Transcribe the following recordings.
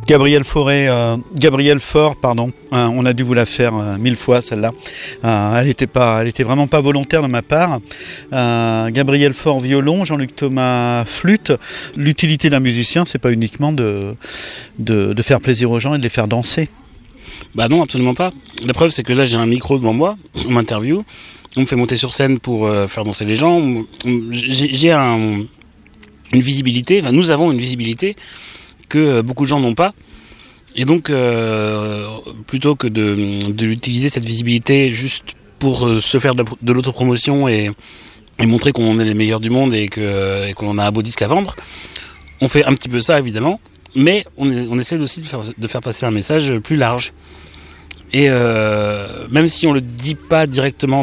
Gabrielle Faure, pardon. On a dû vous la faire 1000 fois celle-là. Elle était vraiment pas volontaire de ma part. Gabrielle Faure violon, Jean-Luc Thomas flûte. L'utilité d'un musicien, c'est pas uniquement de faire plaisir aux gens et de les faire danser. Bah non, absolument pas. La preuve, c'est que là, j'ai un micro devant moi, on m'interviewe, on me fait monter sur scène pour faire danser les gens. J'ai une visibilité, enfin, nous avons une visibilité que beaucoup de gens n'ont pas. Et donc, plutôt que de l'utiliser, cette visibilité, juste pour se faire de l'autopromotion et montrer qu'on est les meilleurs du monde et qu'on a un beau disque à vendre, on fait un petit peu ça, évidemment, mais on essaie aussi de faire passer un message plus large. Et même si on le dit pas directement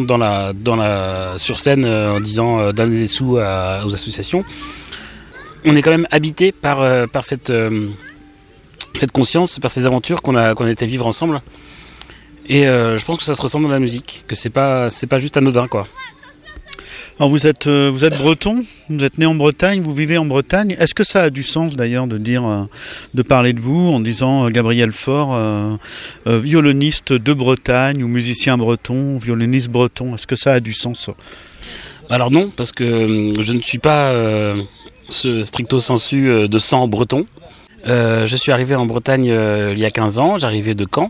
sur scène en disant donner des sous aux associations, on est quand même habité par cette conscience, par ces aventures qu'on a été vivre ensemble. Et je pense que ça se ressent dans la musique, que c'est pas juste anodin, quoi. Alors vous êtes breton, vous êtes né en Bretagne, vous vivez en Bretagne. Est-ce que ça a du sens d'ailleurs de parler de vous en disant Gabrielle Faure, violoniste de Bretagne ou musicien breton, violoniste breton? Est-ce que ça a du sens? Alors non, parce que je ne suis pas ce stricto sensu de sang breton. Je suis arrivé en Bretagne il y a 15 ans, j'arrivais de Caen.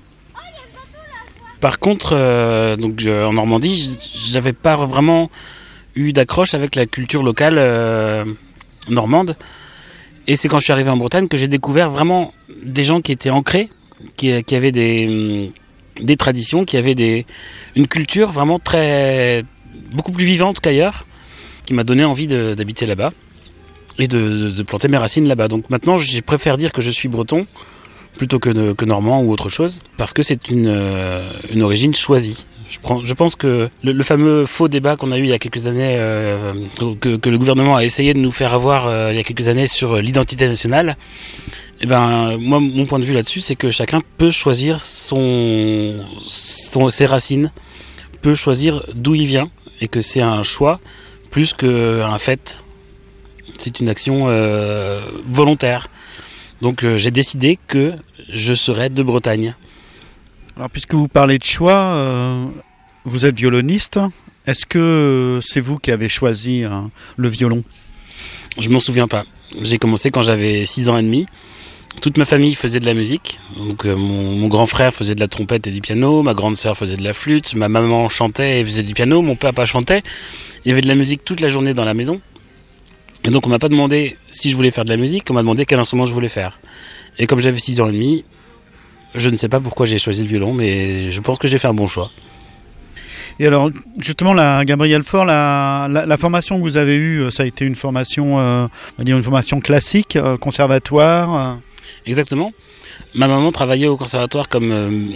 Par contre, en Normandie, j'avais pas vraiment eu d'accroche avec la culture locale normande. Et c'est quand je suis arrivé en Bretagne que j'ai découvert vraiment des gens qui étaient ancrés, qui avaient des traditions, qui avaient une culture vraiment beaucoup plus vivante qu'ailleurs, qui m'a donné envie d'habiter là-bas et de planter mes racines là-bas. Donc maintenant, je préfère dire que je suis breton plutôt que normand ou autre chose, parce que c'est une origine choisie. Je pense que le fameux faux débat qu'on a eu il y a quelques années, que le gouvernement a essayé de nous faire avoir il y a quelques années sur l'identité nationale, eh ben, moi, mon point de vue là-dessus, c'est que chacun peut choisir ses racines, peut choisir d'où il vient, et que c'est un choix plus qu'un fait. C'est une action volontaire. Donc j'ai décidé que je serais de Bretagne. Alors puisque vous parlez de choix, vous êtes violoniste. Est-ce que c'est vous qui avez choisi le violon? Je m'en souviens pas. J'ai commencé quand j'avais 6 ans et demi. Toute ma famille faisait de la musique. Donc mon grand frère faisait de la trompette et du piano, ma grande sœur faisait de la flûte, ma maman chantait et faisait du piano, mon papa chantait. Il y avait de la musique toute la journée dans la maison. Et donc on m'a pas demandé si je voulais faire de la musique, on m'a demandé quel instrument je voulais faire. Et comme j'avais 6 ans et demi, je ne sais pas pourquoi j'ai choisi le violon, mais je pense que j'ai fait un bon choix. Et alors, justement, Gabrielle Faure, la formation que vous avez eue, ça a été une formation, on va dire une formation classique, conservatoire. Exactement. Ma maman travaillait au conservatoire comme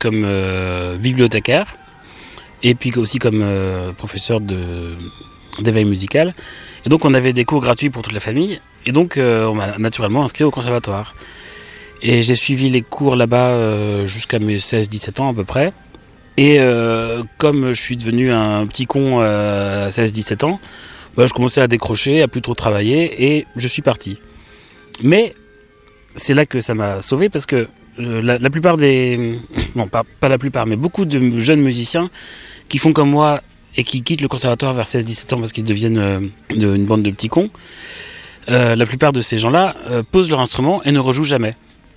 bibliothécaire, et puis aussi comme professeur d'éveil musical. Et donc on avait des cours gratuits pour toute la famille, et donc on m'a naturellement inscrit au conservatoire. Et j'ai suivi les cours là-bas jusqu'à mes 16-17 ans à peu près. Et comme je suis devenu un petit con à 16-17 ans, je commençais à décrocher, à plus trop travailler, et je suis parti. Mais c'est là que ça m'a sauvé, parce que la plupart non, pas la plupart, mais beaucoup de jeunes musiciens qui font comme moi et qui quittent le conservatoire vers 16-17 ans parce qu'ils deviennent une bande de petits cons, la plupart de ces gens-là posent leur instrument et ne rejouent jamais.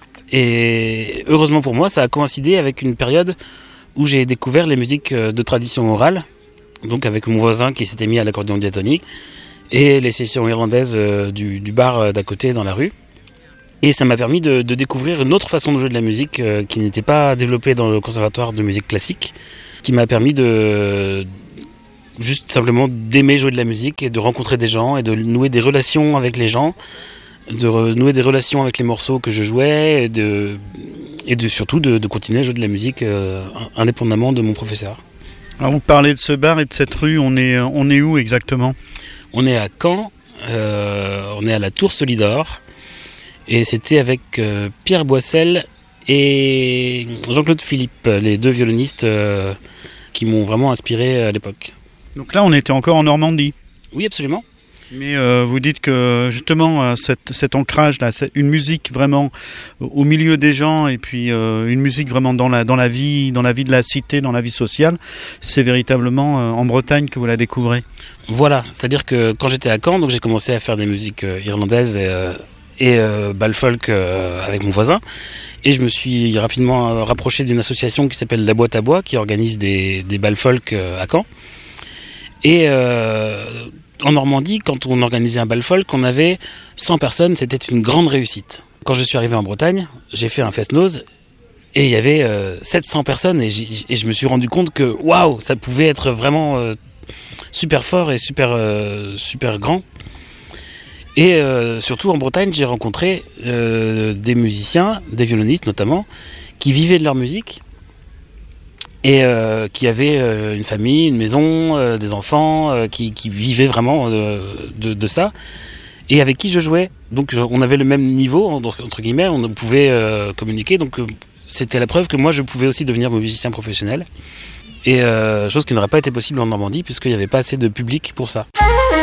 Et heureusement pour moi, ça a coïncidé avec une période où j'ai découvert les musiques de tradition orale, donc avec mon voisin qui s'était mis à l'accordéon diatonique, et les sessions irlandaises du bar d'à côté dans la rue. Et ça m'a permis de découvrir une autre façon de jouer de la musique qui n'était pas développée dans le conservatoire de musique classique, qui m'a permis juste simplement d'aimer jouer de la musique et de rencontrer des gens et de nouer des relations avec les gens, de nouer des relations avec les morceaux que je jouais et surtout de continuer à jouer de la musique indépendamment de mon professeur. Alors vous parlez de ce bar et de cette rue, on est où exactement? On est à Caen, on est à la Tour Solidor, et c'était avec Pierre Boissel et Jean-Claude Philippe, les deux violonistes qui m'ont vraiment inspiré à l'époque. Donc là, on était encore en Normandie. Oui, absolument. Mais vous dites que justement cet ancrage là, c'est une musique vraiment au milieu des gens et puis une musique vraiment dans la vie de la cité, dans la vie sociale, c'est véritablement en Bretagne que vous la découvrez. Voilà, c'est-à-dire que quand j'étais à Caen, donc j'ai commencé à faire des musiques irlandaises et bal folk avec mon voisin, et je me suis rapidement rapproché d'une association qui s'appelle La Boîte à Bois, qui organise des bal folk à Caen. Et en Normandie, quand on organisait un bal folk, on avait 100 personnes, c'était une grande réussite. Quand je suis arrivé en Bretagne, j'ai fait un fest-noz et il y avait 700 personnes et je me suis rendu compte que waouh, ça pouvait être vraiment super fort et super grand. Et surtout en Bretagne, j'ai rencontré des musiciens, des violonistes notamment, qui vivaient de leur musique et qui avaient une famille, une maison, des enfants, qui vivaient vraiment de ça, et avec qui je jouais. Donc on avait le même niveau, entre guillemets, on pouvait communiquer, donc c'était la preuve que moi je pouvais aussi devenir musicien professionnel, et chose qui n'aurait pas été possible en Normandie, puisqu'il n'y avait pas assez de public pour ça.